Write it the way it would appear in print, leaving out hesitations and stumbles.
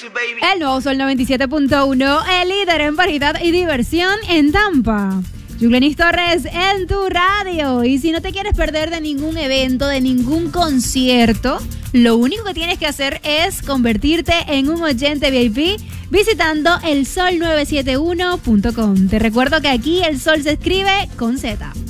El nuevo Sol 97.1, el líder en variedad y diversión en Tampa. Yuglenis Torres en tu radio. Y si no te quieres perder de ningún evento, de ningún concierto, lo único que tienes que hacer es convertirte en un oyente VIP visitando elsol971.com. Te recuerdo que aquí el sol se escribe con Z.